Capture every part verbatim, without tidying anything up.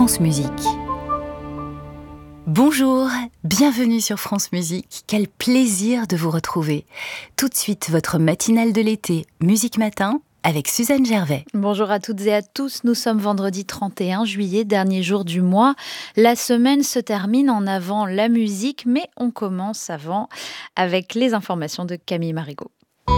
France Musique. Bonjour, bienvenue sur France Musique. Quel plaisir de vous retrouver. Tout de suite, votre matinale de l'été, Musique Matin, avec Suzanne Gervais. Bonjour à toutes et à tous, nous sommes vendredi trente et un juillet, dernier jour du mois. La semaine se termine en avant la musique, mais on commence avant avec les informations de Camille Marigot.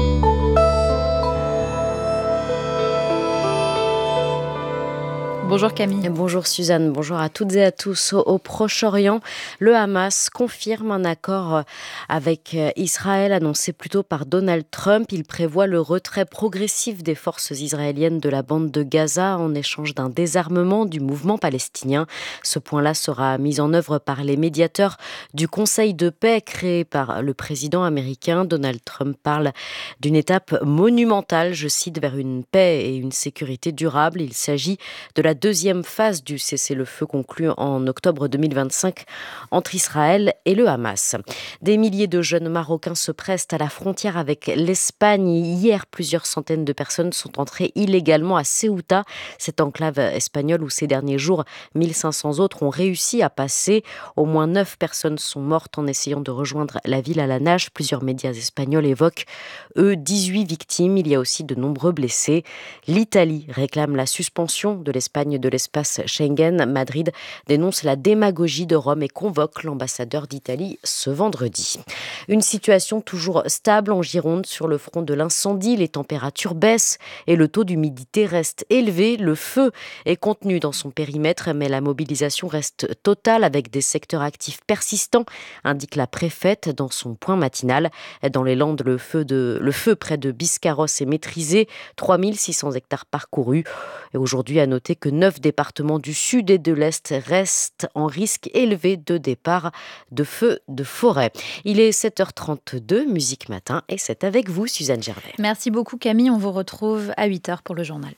Bonjour Camille. Bonjour Suzanne, bonjour à toutes et à tous. Au, au Proche-Orient, le Hamas confirme un accord avec Israël annoncé plus tôt par Donald Trump. Il prévoit le retrait progressif des forces israéliennes de la bande de Gaza en échange d'un désarmement du mouvement palestinien. Ce point-là sera mis en œuvre par les médiateurs du Conseil de paix créé par le président américain. Donald Trump parle d'une étape monumentale, je cite, vers une paix et une sécurité durable. Il s'agit de la deuxième phase du cessez-le-feu conclu en octobre deux mille vingt-cinq entre Israël et le Hamas. Des milliers de jeunes Marocains se pressent à la frontière avec l'Espagne. Hier, plusieurs centaines de personnes sont entrées illégalement à Ceuta, cette enclave espagnole où ces derniers jours, mille cinq cents autres ont réussi à passer. Au moins neuf personnes sont mortes en essayant de rejoindre la ville à la nage. Plusieurs médias espagnols évoquent, eux, dix-huit victimes. Il y a aussi de nombreux blessés. L'Italie réclame la suspension de l'Espagne de l'espace Schengen. Madrid dénonce la démagogie de Rome et convoque l'ambassadeur d'Italie ce vendredi. Une situation toujours stable en Gironde sur le front de l'incendie. Les températures baissent et le taux d'humidité reste élevé. Le feu est contenu dans son périmètre, mais la mobilisation reste totale avec des secteurs actifs persistants, indique la préfète dans son point matinal. Dans les Landes, le feu, de, le feu près de Biscarrosse est maîtrisé. trois mille six cents hectares parcourus. Et aujourd'hui, à noter que neuf départements du sud et de l'est restent en risque élevé de départ de feux de forêt. Il est sept heures trente-deux, Musique Matin, et c'est avec vous, Suzanne Gervais. Merci beaucoup Camille, on vous retrouve à huit heures pour le journal.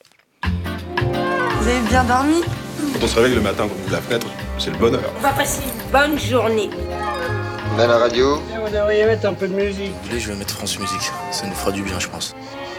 Vous avez bien dormi ? Quand on se réveille le matin, qu'on ouvre la fenêtre, c'est le bonheur. On va passer une bonne journée. On a la radio. Vous devriez mettre un peu de musique. Vous voulez, je vais mettre France Musique. Ça nous fera du bien, je pense.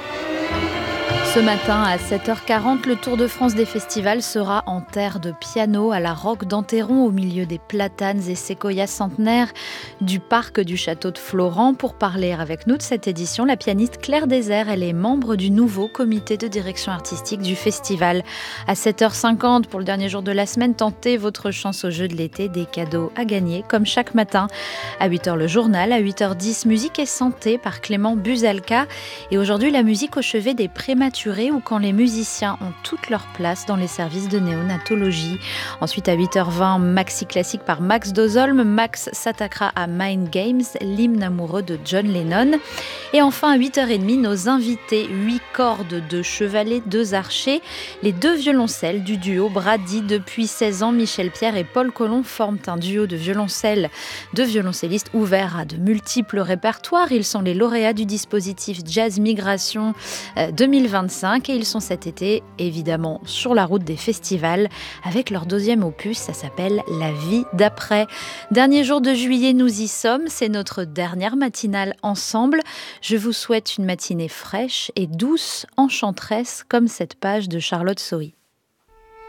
Ce matin, à sept heures quarante, le Tour de France des festivals sera en terre de piano à la Roque d'Enterron, au milieu des platanes et séquoias centenaires du parc du château de Florent. Pour parler avec nous de cette édition, la pianiste Claire Désert, elle est membre du nouveau comité de direction artistique du festival. À sept heures cinquante, pour le dernier jour de la semaine, tentez votre chance au jeu de l'été, des cadeaux à gagner, comme chaque matin. À huit heures, le journal. À huit heures dix, musique et santé par Clément Buzalka. Et aujourd'hui, la musique au chevet des prématurés, ou quand les musiciens ont toute leur place dans les services de néonatologie. Ensuite, à huit heures vingt, Maxi Classique par Max Dozolm. Max s'attaquera à Mind Games, l'hymne amoureux de John Lennon. Et enfin, à huit heures trente, nos invités, huit cordes, deux chevalets, deux archers. Les deux violoncelles du duo Brady. Depuis seize ans, Michel Pierre et Paul Colomb forment un duo de violoncelles, de violoncellistes ouverts à de multiples répertoires. Ils sont les lauréats du dispositif Jazz Migration deux mille vingt-cinq. Et ils sont cet été, évidemment, sur la route des festivals avec leur deuxième opus, ça s'appelle La vie d'après. Dernier jour de juillet, nous y sommes, c'est notre dernière matinale ensemble. Je vous souhaite une matinée fraîche et douce, enchanteresse, comme cette page de Charlotte Sohi.